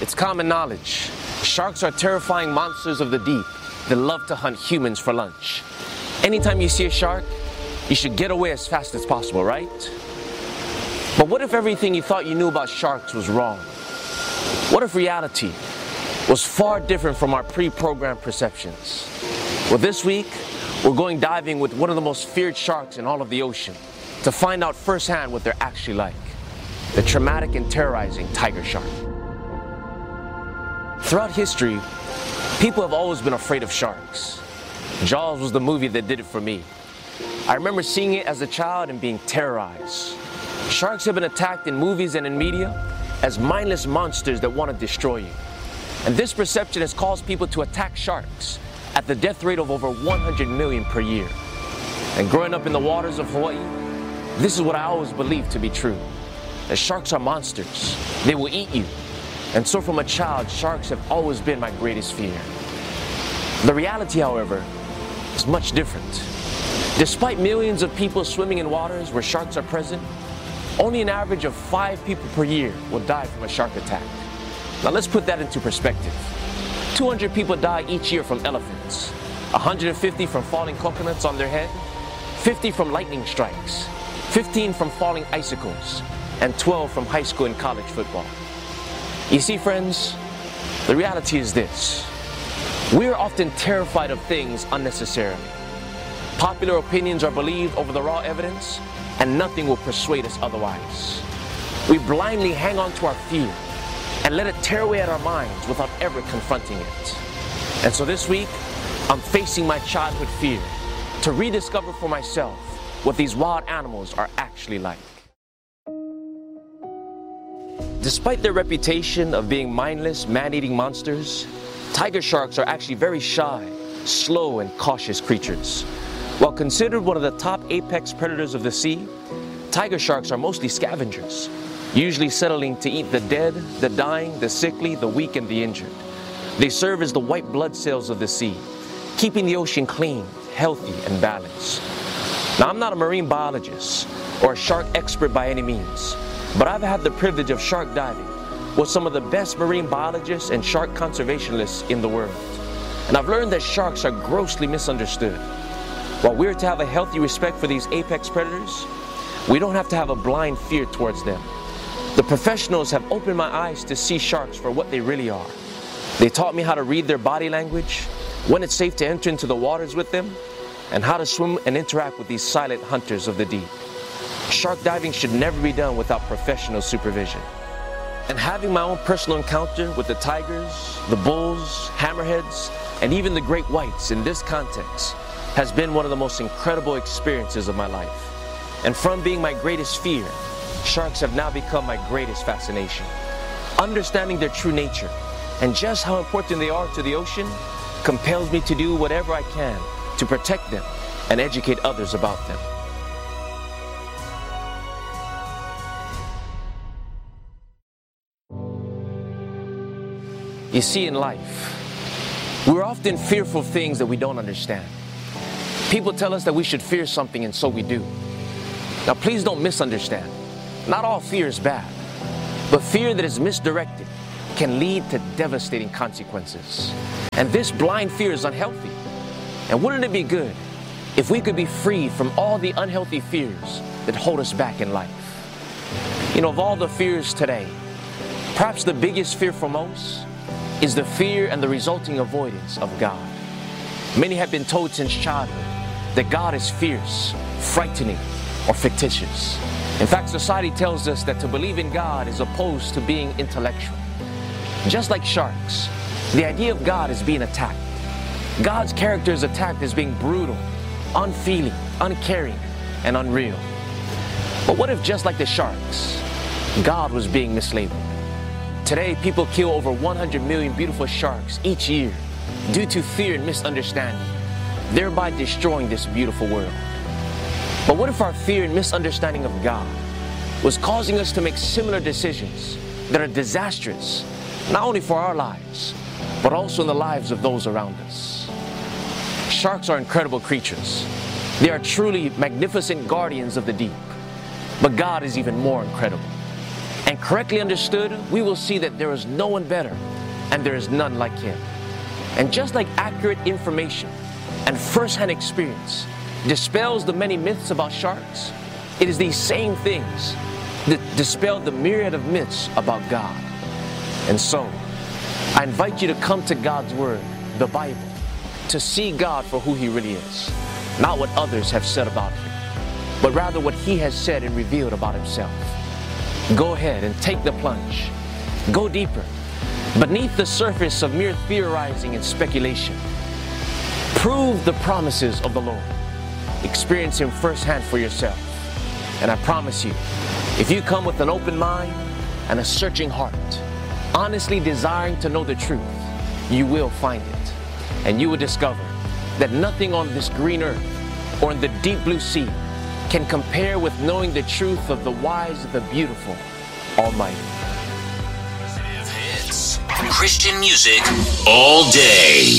It's common knowledge. Sharks are terrifying monsters of the deep that love to hunt humans for lunch. Anytime you see a shark, you should get away as fast as possible, right? But what if everything you thought you knew about sharks was wrong? What if reality was far different from our pre-programmed perceptions? Well, this week, we're going diving with one of the most feared sharks in all of the ocean to find out firsthand what they're actually like. The traumatic and terrorizing tiger shark. Throughout history, people have always been afraid of sharks. Jaws was the movie that did it for me. I remember seeing it as a child and being terrorized. Sharks have been attacked in movies and in media as mindless monsters that want to destroy you. And this perception has caused people to attack sharks at the death rate of over 100 million per year. And growing up in the waters of Hawaii, this is what I always believed to be true. That sharks are monsters. They will eat you. And so from a child, sharks have always been my greatest fear. The reality, however, is much different. Despite millions of people swimming in waters where sharks are present, only an average of 5 people per year will die from a shark attack. Now let's put that into perspective. 200 people die each year from elephants, 150 from falling coconuts on their head, 50 from lightning strikes, 15 from falling icicles, and 12 from high school and college football. You see, friends, the reality is this. We are often terrified of things unnecessarily. Popular opinions are believed over the raw evidence, and nothing will persuade us otherwise. We blindly hang on to our fear and let it tear away at our minds without ever confronting it. And so this week, I'm facing my childhood fear to rediscover for myself what these wild animals are actually like. Despite their reputation of being mindless, man-eating monsters, tiger sharks are actually very shy, slow, and cautious creatures. While considered one of the top apex predators of the sea, tiger sharks are mostly scavengers, usually settling to eat the dead, the dying, the sickly, the weak, and the injured. They serve as the white blood cells of the sea, keeping the ocean clean, healthy, and balanced. Now, I'm not a marine biologist or a shark expert by any means, but I've had the privilege of shark diving with some of the best marine biologists and shark conservationists in the world. And I've learned that sharks are grossly misunderstood. While we're to have a healthy respect for these apex predators, we don't have to have a blind fear towards them. The professionals have opened my eyes to see sharks for what they really are. They taught me how to read their body language, when it's safe to enter into the waters with them, and how to swim and interact with these silent hunters of the deep. Shark diving should never be done without professional supervision. And having my own personal encounter with the tigers, the bulls, hammerheads, and even the great whites in this context has been one of the most incredible experiences of my life. And from being my greatest fear, sharks have now become my greatest fascination. Understanding their true nature and just how important they are to the ocean compels me to do whatever I can to protect them and educate others about them. You see, in life, we're often fearful of things that we don't understand. People tell us that we should fear something, and so we do. Now, please don't misunderstand. Not all fear is bad, but fear that is misdirected can lead to devastating consequences. And this blind fear is unhealthy. And wouldn't it be good if we could be freed from all the unhealthy fears that hold us back in life? You know, of all the fears today, perhaps the biggest fear for most is the fear and the resulting avoidance of God. Many have been told since childhood that God is fierce, frightening, or fictitious. In fact, society tells us that to believe in God is opposed to being intellectual. Just like sharks, the idea of God is being attacked. God's character is attacked as being brutal, unfeeling, uncaring, and unreal. But what if, just like the sharks, God was being mislabeled? Today, people kill over 100 million beautiful sharks each year due to fear and misunderstanding, thereby destroying this beautiful world. But what if our fear and misunderstanding of God was causing us to make similar decisions that are disastrous, not only for our lives, but also in the lives of those around us? Sharks are incredible creatures. They are truly magnificent guardians of the deep. But God is even more incredible. And correctly understood, we will see that there is no one better and there is none like him. And just like accurate information and first-hand experience dispels the many myths about sharks, it is these same things that dispel the myriad of myths about God. And so, I invite you to come to God's Word, the Bible, to see God for who He really is. Not what others have said about Him, but rather what He has said and revealed about Himself. Go ahead and take the plunge. Go deeper, beneath the surface of mere theorizing and speculation. Prove the promises of the Lord. Experience Him firsthand for yourself. And I promise you, if you come with an open mind and a searching heart, honestly desiring to know the truth, you will find it. And you will discover that nothing on this green earth or in the deep blue sea can compare with knowing the truth of the wise, the beautiful, Almighty. Christian music all day.